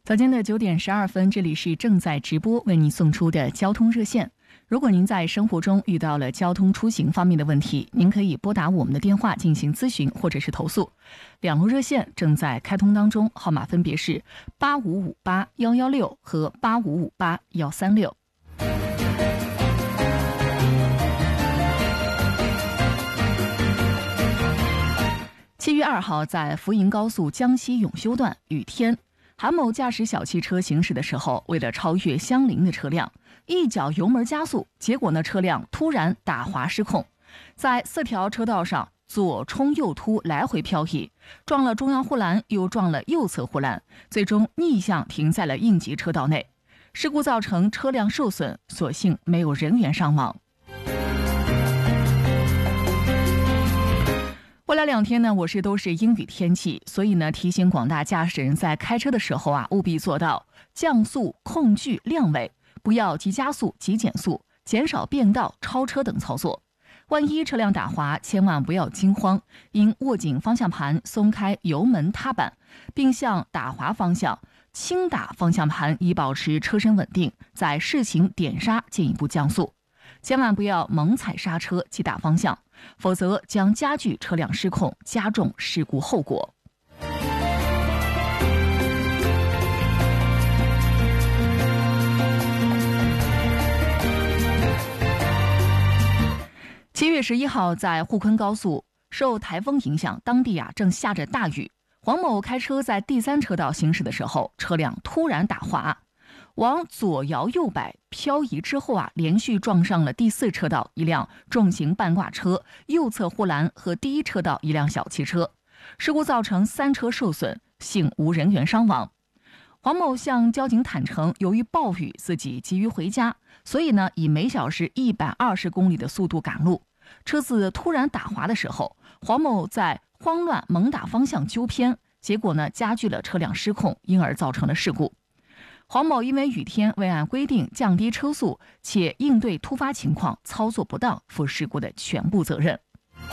早间的9点12分，这里是正在直播为您送出的交通热线。如果您在生活中遇到了交通出行方面的问题，您可以拨打我们的电话进行咨询或者是投诉。两路热线正在开通当中，号码分别是8558-116和8558-136。7月2号，在福营高速江西永修段，雨天，韩某驾驶小汽车行驶的时候，为了超越相邻的车辆，一脚油门加速，结果呢，车辆突然打滑失控，在4条车道上左冲右突来回漂移，撞了中央护栏，又撞了右侧护栏，最终逆向停在了应急车道内。事故造成车辆受损，所幸没有人员伤亡。未来2天呢，都是阴雨天气，所以呢，提醒广大驾驶人在开车的时候务必做到降速、控距、亮尾，不要急加速、急减速，减少变道、超车等操作。万一车辆打滑，千万不要惊慌，应握紧方向盘，松开油门踏板，并向打滑方向轻打方向盘，以保持车身稳定，再试行点刹进一步降速。千万不要猛踩刹车、急打方向，否则将加剧车辆失控，加重事故后果。7月11号，在沪昆高速，受台风影响，当地正下着大雨。黄某开车在第3车道行驶的时候，车辆突然打滑，往左摇右摆漂移之后连续撞上了第4车道一辆重型半挂车、右侧护栏和第1车道一辆小汽车，事故造成3车受损，幸无人员伤亡。黄某向交警坦诚，由于暴雨，自己急于回家，所以呢，以每小时120公里的速度赶路。车子突然打滑的时候，黄某在慌乱猛打方向纠偏，结果呢，加剧了车辆失控，因而造成了事故。黄某因为雨天未按规定降低车速，且应对突发情况操作不当，负事故的全部责任。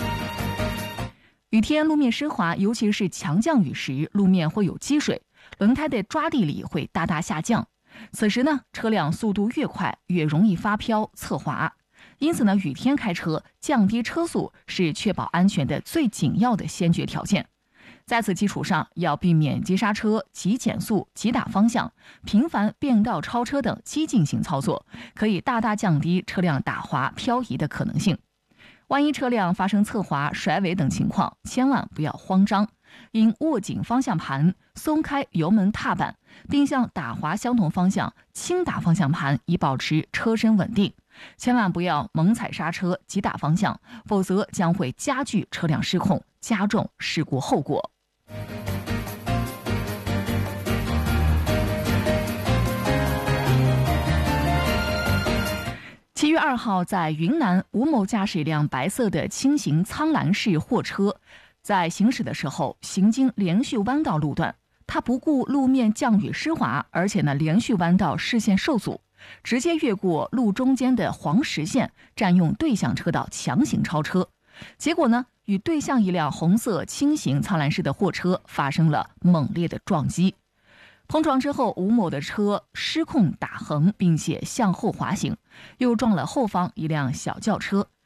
雨天路面湿滑，尤其是强降雨时，路面会有积水，轮胎的抓地力会大大下降。此时呢，车辆速度越快，越容易发飘侧滑。因此呢，雨天开车降低车速是确保安全的最紧要的先决条件。在此基础上，要避免急刹车、急减速、急打方向、频繁变道超车等激进性操作，可以大大降低车辆打滑漂移的可能性。万一车辆发生侧滑、甩尾等情况，千万不要慌张，应握紧方向盘，松开油门踏板，并向打滑相同方向轻打方向盘，以保持车身稳定。千万不要猛踩刹车、急打方向，否则将会加剧车辆失控，加重事故后果。7月2号，在云南，吴某驾驶一辆白色的轻型苍蓝式货车，在行驶的时候行经连续弯道路段，他不顾路面降雨湿滑，而且呢，连续弯道视线受阻，直接越过路中间的黄实线，占用对向车道强行超车，结果呢，与对向一辆红色轻型苍蓝式的货车发生了猛烈的撞击。碰撞之后，吴某的车失控打横，并且向后滑行，又撞了后方一辆小轿车，